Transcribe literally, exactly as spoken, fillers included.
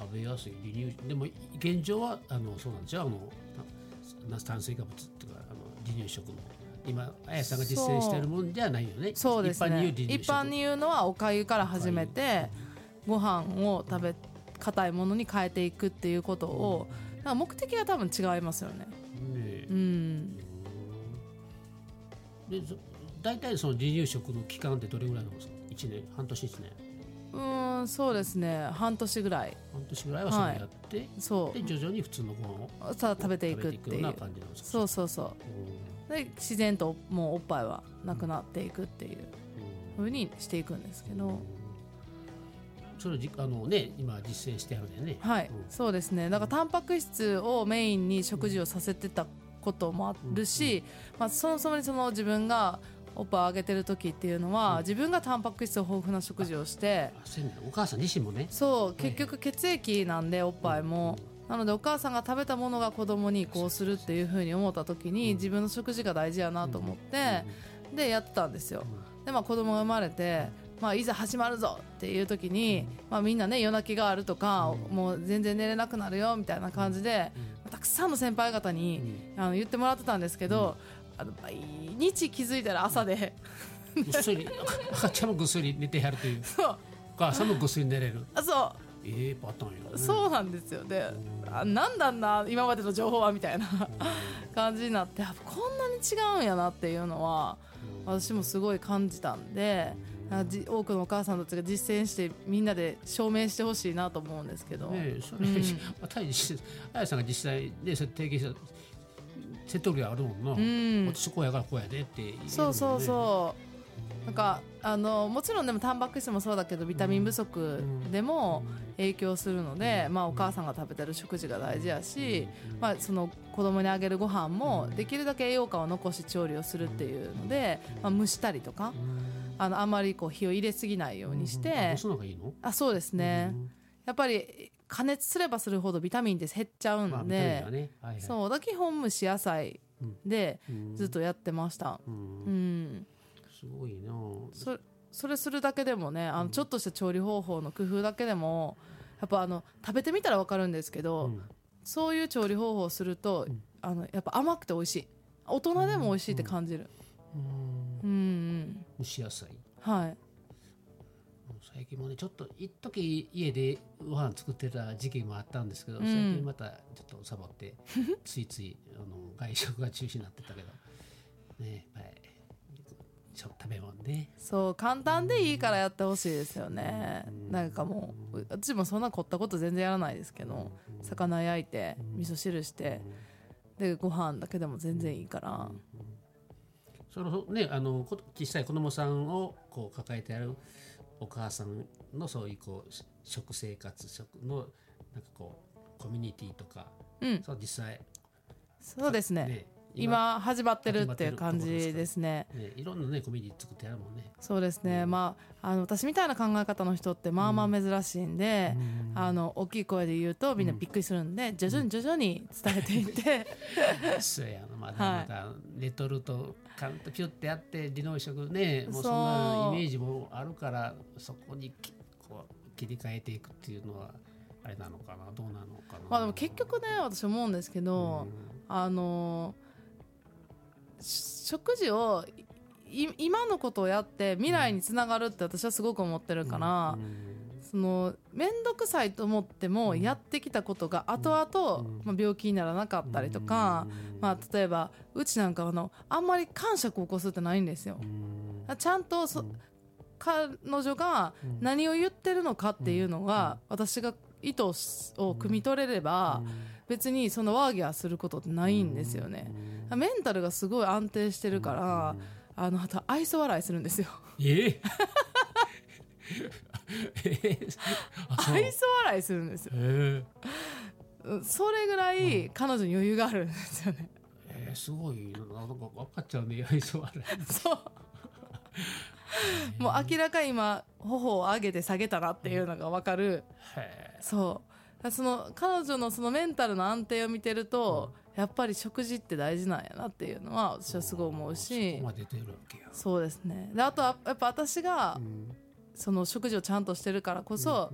食べやすい離乳でも現状はあのそうなんですよ、あのな炭水化物っていうかあの離乳食の今あやさんが実践しているもんじゃないよね。 そうですね、 一般に言う離乳食、 一般に言うのはおかゆから始めてご飯を食べ硬いものに変えていくっていうことを、だから目的は多分違いますよね。 ね、 うん、 で大体その離乳食の期間ってどれぐらいなんですか？いちねん、半年、いちねん。 うーん、そうですね、半年ぐらい。 半年ぐらいはそれやって、はい、 そうで徐々に普通のご飯をただ食べていくっていうような感じなんですか？ そうそうそう、で自然ともうおっぱいはなくなっていくっていう風にしていくんですけど、 それをじあの、ね、今実践してあるんだよね。 はい、 うん、 そうですね。だからタンパク質をメインに食事をさせてたこともあるし、まあ、そもそもにその自分がおっぱいをあげてる時っていうのは、うん、自分がタンパク質豊富な食事をして、 お母さん自身もね、 そう結局血液なんでおっぱいも、うん、なのでお母さんが食べたものが子供に移行するっていう風に思った時に、うん、自分の食事が大事やなと思って、うん、でやってたんですよ。で、まあ、子供が生まれて、まあ、いざ始まるぞっていう時に、まあ、みんなね夜泣きがあるとか、もう全然寝れなくなるよみたいな感じで、たくさんの先輩方にあの言ってもらってたんですけど、あの毎日気づいたら朝でぐっすり赤ちゃんもぐっすり寝てやるという、そうお母さんもぐっすり寝れる、 あ、そうええパターンよね。 そうなんですよ。で、あ、なんだんな今までの情報はみたいな感じになって、こんなに違うんやなっていうのは私もすごい感じたんで、多くのお母さんたちが実践してみんなで証明してほしいなと思うんですけど、 ね、それ、うん、あやさんが実際で提携した説得力あるもんな、うん、私こうやからこうやでって言えるもんね。 そうそうそう、なんかあのもちろんでもタンパク質もそうだけどビタミン不足でも影響するので、まあ、お母さんが食べてる食事が大事やし、まあ、その子供にあげるご飯もできるだけ栄養価を残し調理をするっていうので、まあ、蒸したりとか、あのあんまりこう火を入れすぎないようにして、 蒸すのがいいの？ あ、そうですね、やっぱり加熱すればするほどビタミンって減っちゃうんで、まあね、はいはい、そうだ基本蒸し野菜でずっとやってました。うんうん、 すごいな。 そ, それするだけでもね、あのちょっとした調理方法の工夫だけでもやっぱあの食べてみたら分かるんですけど、うん、そういう調理方法をすると、うん、あのやっぱ甘くて美味しい、大人でも美味しいって感じる。うんうん、 蒸し野菜、 はい、 最近もねちょっと一時家でご飯作ってた時期もあったんですけど、うん、最近またちょっとサボってついついあの外食が中止になってたけどね、やっぱりちょっと食べ物ね、 そう簡単でいいからやってほしいですよね。なんかもう私もそんな凝ったこと全然やらないですけど、魚焼いて味噌汁してでご飯だけでも全然いいから、 そのね、あの小さい子供さんをこう抱えてやるお母さんのそういうこう食生活食のなんかこうコミュニティとか、うん、そう実際そうですね、ね今始まってるっていう感じですね。 ね、いろんなねコミュニティ作ってやるもんね。 そうですね、うん、まあ、あの私みたいな考え方の人ってまあまあ珍しいんで、うん、あの大きい声で言うとみんなびっくりするんで、うん、徐々に徐々に伝えていって、 うん、そうやな、まだまだレトルトカウントピュッてやって離農食ね、もうそんなイメージもあるからそこにこう切り替えていくっていうのはあれなのかな、どうなのかな。 まあでも結局ね私思うんですけど、うん、あの食事を今のことをやって未来につながるって私はすごく思ってるから、うん、その面倒くさいと思ってもやってきたことが後々、うんまあ、病気にならなかったりとか、うんまあ、例えばうちなんかあのあんまり感触を起こすってないんですよ、うん、ちゃんとそ、うん、彼女が何を言ってるのかっていうのが、うん、私が意図を汲み取れれば、うん、別にそのワーギャーすることってないんですよね、うん、メンタルがすごい安定してるから、うん、あのあと愛想笑いするんですよ。 えーえー、愛想笑いするんですよ、えー、それぐらい彼女に余裕があるんですよね、 えー、すごいなんか分かっちゃうね、愛想笑いそうもう明らかに今頬を上げて下げたなっていうのが分かる、うん、そうその彼女のそのメンタルの安定を見てると、うん、やっぱり食事って大事なんやなっていうのは私はすごい思うし、 そこまで出るわけや。 そうですね。であとはやっぱ私が、うん、その食事をちゃんとしてるからこそ、うん